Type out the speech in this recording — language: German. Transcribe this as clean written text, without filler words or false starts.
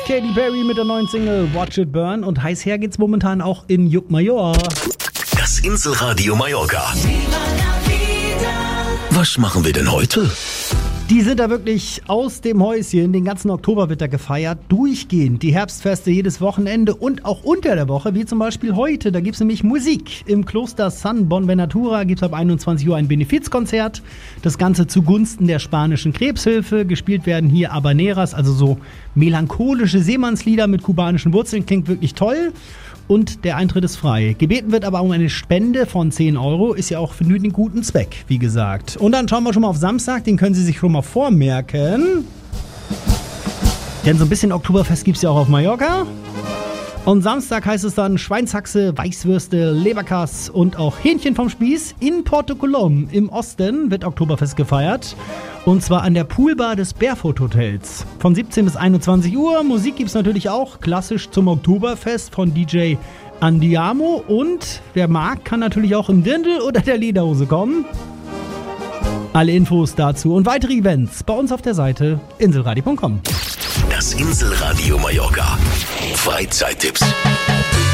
Katy Perry mit der neuen Single Watch It Burn und heiß her geht's momentan auch in Juckmajor. Das Inselradio Mallorca. Was machen wir denn heute? Die sind da wirklich aus dem Häuschen. Den ganzen Oktober wird da gefeiert. Durchgehend. Die Herbstfeste jedes Wochenende und auch unter der Woche, wie zum Beispiel heute. Da gibt es nämlich Musik. Im Kloster San Bonventura gibt es ab 21 Uhr ein Benefizkonzert. Das Ganze zugunsten der spanischen Krebshilfe. Gespielt werden hier Habaneras, also so melancholische Seemannslieder mit kubanischen Wurzeln. Klingt wirklich toll. Und der Eintritt ist frei. Gebeten wird aber um eine Spende von 10 Euro. Ist ja auch für den guten Zweck, wie gesagt. Und dann schauen wir schon mal auf Samstag. Den können Sie sich schon mal vormerken. Denn so ein bisschen Oktoberfest gibt es ja auch auf Mallorca. Und Samstag heißt es dann Schweinshaxe, Weißwürste, Leberkass und auch Hähnchen vom Spieß. In Porto Colom im Osten wird Oktoberfest gefeiert. Und zwar an der Poolbar des Barefoot Hotels. Von 17 bis 21 Uhr. Musik gibt es natürlich auch klassisch zum Oktoberfest von DJ Andiamo. Und wer mag, kann natürlich auch im Dirndl oder der Lederhose kommen. Alle Infos dazu und weitere Events bei uns auf der Seite inselradio.com. Das Inselradio Mallorca. Freizeittipps.